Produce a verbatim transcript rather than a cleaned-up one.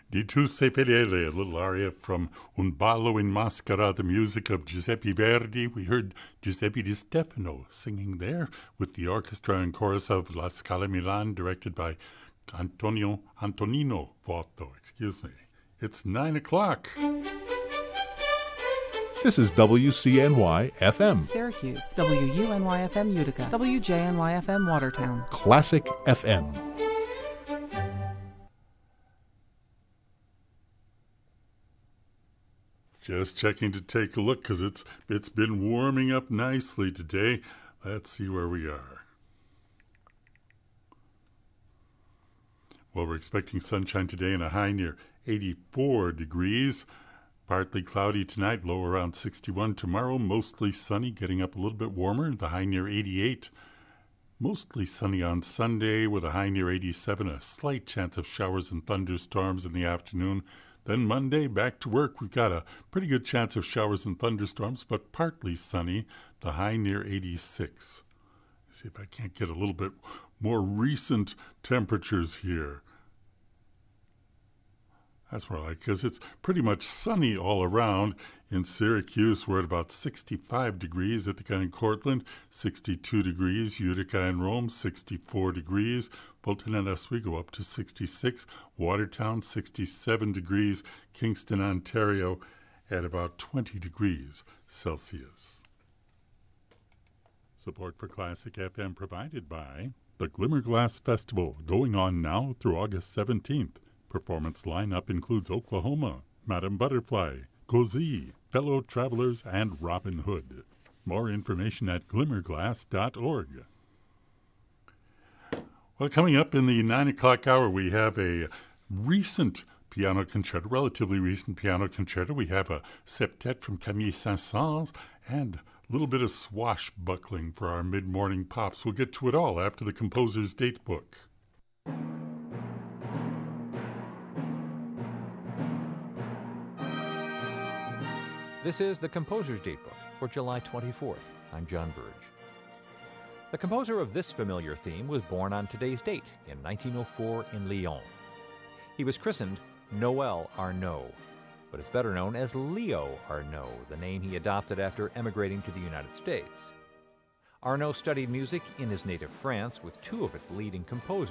Di tu sei fedele, a little aria from Un ballo in maschera, the music of Giuseppe Verdi. We heard Giuseppe Di Stefano singing there with the orchestra and chorus of La Scala Milan, directed by Antonio Antonino Voto. Excuse me. It's nine o'clock. This is W C N Y F M. Syracuse, W U N Y F M Utica, W J N Y F M Watertown. Classic F M. Just checking to take a look because it's it's been warming up nicely today. Let's see where we are. Well, we're expecting sunshine today and a high near eighty-four degrees. Partly cloudy tonight, low around sixty-one. Tomorrow, mostly sunny, getting up a little bit warmer, the high near eighty-eight. Mostly sunny on Sunday with a high near eighty-seven. A slight chance of showers and thunderstorms in the afternoon. Then Monday, back to work. We've got a pretty good chance of showers and thunderstorms, but partly sunny, the high near eighty-six. Let's see if I can't get a little bit more recent temperatures here. That's more like, because it's pretty much sunny all around. In Syracuse, we're at about sixty-five degrees. Ithaca and Cortland, sixty-two degrees. Utica and Rome, sixty-four degrees. Fulton and Oswego up to sixty-six. Watertown, sixty-seven degrees. Kingston, Ontario, at about twenty degrees Celsius. Support for Classic F M provided by the Glimmerglass Festival, going on now through August seventeenth. Performance lineup includes Oklahoma, Madame Butterfly, Cozy, Fellow Travelers, and Robin Hood. More information at glimmerglass dot org. Well, coming up in the nine o'clock hour, we have a recent piano concerto, relatively recent piano concerto. We have a septet from Camille Saint-Saëns and a little bit of swashbuckling for our mid-morning pops. We'll get to it all after the composer's date book. This is the Composer's Datebook for July twenty-fourth. I'm John Burge. The composer of this familiar theme was born on today's date in nineteen oh four in Lyon. He was christened Noël Arnaud, but is better known as Leo Arnaud, the name he adopted after emigrating to the United States. Arnaud studied music in his native France with two of its leading composers.